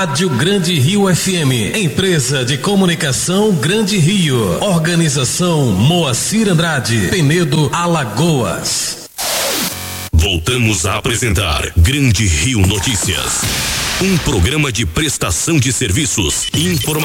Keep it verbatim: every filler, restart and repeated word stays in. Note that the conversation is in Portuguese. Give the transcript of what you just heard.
Rádio Grande Rio F M, empresa de comunicação Grande Rio. Organização Moacir Andrade, Penedo, Alagoas. Voltamos a apresentar Grande Rio Notícias, um programa de prestação de serviços e informações.